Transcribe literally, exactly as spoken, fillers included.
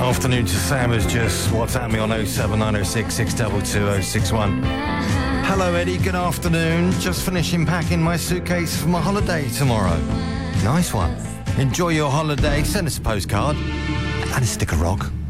Afternoon to Sam has just WhatsApp me on oh seven nine oh six, six two two oh six one. Hello Eddie, good afternoon. Just finishing packing my suitcase for my holiday tomorrow. Nice one. Enjoy your holiday. Send us a postcard and a sticker rock.